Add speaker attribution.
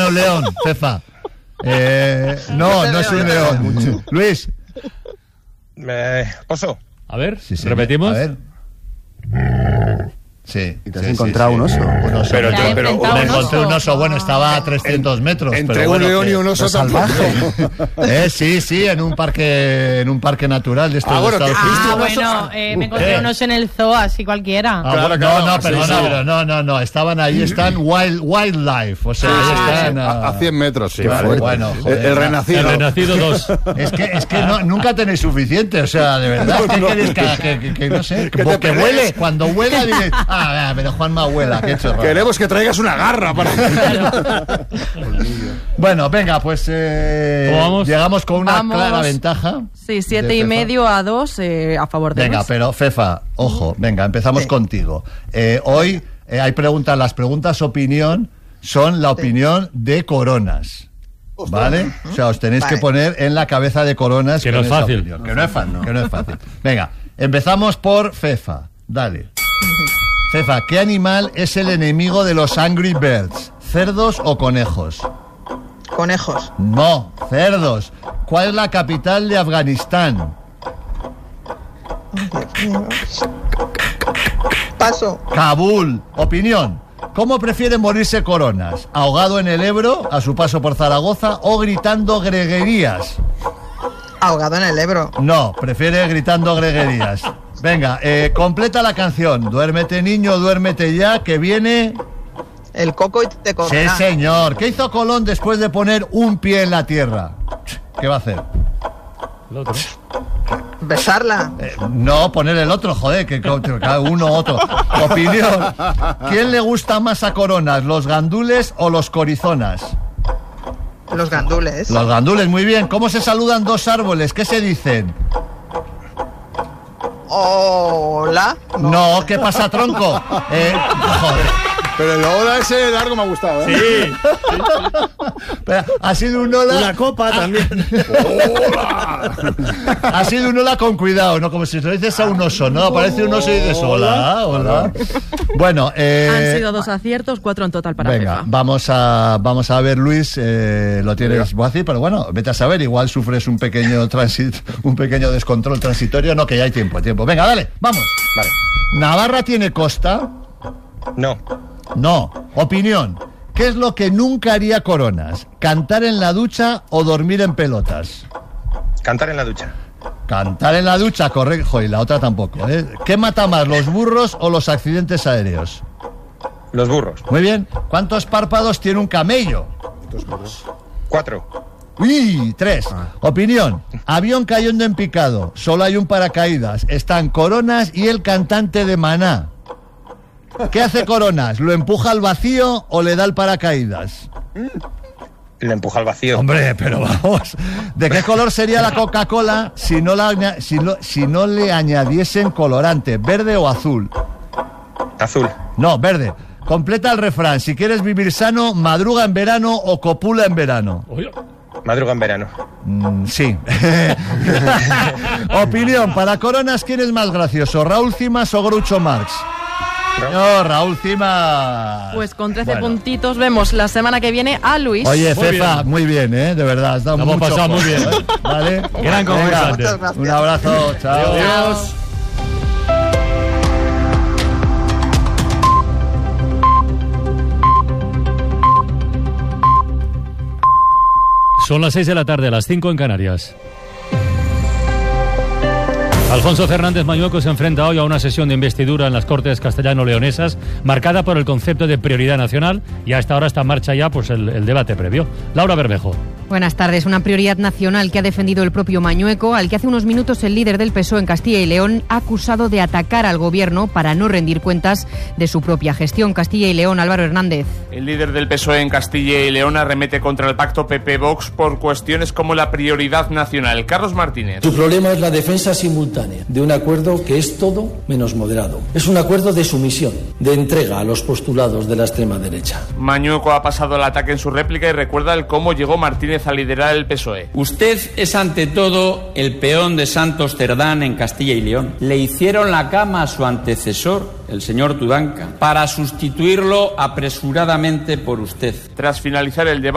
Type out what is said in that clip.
Speaker 1: un león, Cefa. No es un león. Luis.
Speaker 2: Oso.
Speaker 3: A ver,
Speaker 1: Sí,
Speaker 3: repetimos.
Speaker 1: A ver. Sí.
Speaker 4: ¿Y te has encontrado un oso?
Speaker 1: Un oso.
Speaker 2: Pero
Speaker 1: me encontré un oso, bueno, estaba a 300 metros.
Speaker 5: Entre
Speaker 1: pero
Speaker 5: un
Speaker 1: bueno,
Speaker 5: león y un oso
Speaker 1: salvaje. Sí, en un parque natural de estos de Estados Unidos.
Speaker 6: Bueno, me encontré un oso en el zoo, así cualquiera.
Speaker 1: No, estaban ahí, están wildlife, o sea, ahí están
Speaker 5: a 100 metros, sí.
Speaker 1: Bueno, joder,
Speaker 5: el renacido.
Speaker 3: El renacido 2.
Speaker 1: Es que nunca tenéis suficiente, o sea, de verdad, que no sé, que huele, cuando huela dices, pero Juanma huela, qué chorro.
Speaker 5: Queremos que traigas una garra para...
Speaker 1: Bueno, venga, pues
Speaker 3: ¿Cómo vamos?
Speaker 1: llegamos con una clara ventaja.
Speaker 7: Sí, 7,5-2 a favor de
Speaker 1: Venga,
Speaker 7: Luis.
Speaker 1: pero Fefa, ojo, venga, empezamos contigo. Hoy hay preguntas, las preguntas opinión son la opinión de Coronas. ¿Vale? O sea, os tenéis que poner en la cabeza de Coronas.
Speaker 3: Que no es fácil.
Speaker 1: Opinión, que no es fácil. Venga, empezamos por Fefa. Dale. Fefa, ¿qué animal es el enemigo de los Angry Birds? ¿Cerdos o conejos?
Speaker 8: Conejos.
Speaker 1: No, cerdos. ¿Cuál es la capital de Afganistán?
Speaker 8: Paso.
Speaker 1: Kabul. Opinión. ¿Cómo prefiere morirse Coronas? ¿Ahogado en el Ebro, a su paso por Zaragoza, o gritando greguerías?
Speaker 8: Ahogado en el Ebro.
Speaker 1: No, prefiere gritando greguerías. Venga, completa la canción. Duérmete, niño, duérmete ya, que viene...
Speaker 8: El coco y te comerá.
Speaker 1: Sí, señor. ¿Qué hizo Colón después de poner un pie en la tierra? ¿Qué va a hacer?
Speaker 3: El otro.
Speaker 8: Besarla.
Speaker 1: No, poner el otro, joder, que cada uno otro. Opinión. ¿Quién le gusta más a Coronas, los gandules o los corizonas?
Speaker 8: Los gandules.
Speaker 1: Los gandules, muy bien. ¿Cómo se saludan dos árboles? ¿Qué se dicen?
Speaker 8: Hola.
Speaker 1: No, ¿qué pasa, tronco? Joder.
Speaker 5: Pero el hola ese largo me ha gustado, ¿eh?
Speaker 3: Sí.
Speaker 1: Pero ha sido un hola.
Speaker 4: Una copa también.
Speaker 5: ¡Hola!
Speaker 1: Ha sido un hola con cuidado, ¿no? Como si lo dices a un oso, ¿no? Aparece un oso y dices hola. Bueno,
Speaker 7: Han sido 2 aciertos, 4 en total para
Speaker 1: venga,
Speaker 7: Fefa.
Speaker 1: vamos a ver, Luis, lo tienes fácil, pero bueno, vete a saber, igual sufres un pequeño descontrol transitorio, no, que ya hay tiempo. Venga, dale, vamos.
Speaker 5: Vale.
Speaker 1: ¿Navarra tiene costa? No. Opinión. ¿Qué es lo que nunca haría Coronas? ¿Cantar en la ducha o dormir en pelotas?
Speaker 2: Cantar en la ducha.
Speaker 1: Cantar en la ducha, correcto. Y la otra tampoco, ¿eh? ¿Qué mata más, los burros o los accidentes aéreos?
Speaker 2: Los burros.
Speaker 1: Muy bien. ¿Cuántos párpados tiene un camello?
Speaker 2: 4.
Speaker 1: ¡Uy! 3. Opinión. Avión cayendo en picado. Solo hay un paracaídas. Están Coronas y el cantante de Maná. ¿Qué hace Coronas? ¿Lo empuja al vacío o le da el paracaídas?
Speaker 2: Le empuja al vacío.
Speaker 1: Hombre, pero vamos. ¿De qué color sería la Coca-Cola si no le añadiesen colorante? ¿Verde o azul?
Speaker 2: Azul.
Speaker 1: No, verde. Completa el refrán. Si quieres vivir sano, madruga en verano o copula en verano.
Speaker 2: Madruga en verano.
Speaker 1: Sí. Opinión. Para Coronas, ¿quién es más gracioso? ¿Raúl Cimas o Groucho Marx? No, Raúl Cimas.
Speaker 7: Pues con 13 puntitos vemos la semana que viene a Luis.
Speaker 1: Oye, Fefa, muy bien, de verdad. Has dado
Speaker 3: hemos pasado muy bien.
Speaker 1: ¿Vale?
Speaker 3: Gran conversante.
Speaker 8: Muchas gracias.
Speaker 1: Un abrazo, chao.
Speaker 3: Adiós. Son las 6 de la tarde, las 5 en Canarias. Alfonso Fernández Mañueco se enfrenta hoy a una sesión de investidura en las Cortes castellano-leonesas marcada por el concepto de prioridad nacional, y a esta hora está en marcha ya pues el debate previo. Laura Bermejo.
Speaker 9: Buenas tardes. Una prioridad nacional que ha defendido el propio Mañueco, al que hace unos minutos el líder del PSOE en Castilla y León ha acusado de atacar al gobierno para no rendir cuentas de su propia gestión. Castilla y León, Álvaro Hernández.
Speaker 10: El líder del PSOE en Castilla y León arremete contra el pacto PP-Vox por cuestiones como la prioridad nacional. Carlos Martínez.
Speaker 11: Su problema es la defensa simultánea de un acuerdo que es todo menos moderado. Es un acuerdo de sumisión, de entrega a los postulados de la extrema derecha.
Speaker 10: Mañueco ha pasado el ataque en su réplica y recuerda el cómo llegó Martínez a liderar el PSOE.
Speaker 12: Usted es ante todo el peón de Santos Cerdán en Castilla y León. Le hicieron la cama a su antecesor, el señor Tudanca, para sustituirlo apresuradamente por usted.
Speaker 10: Tras finalizar el debate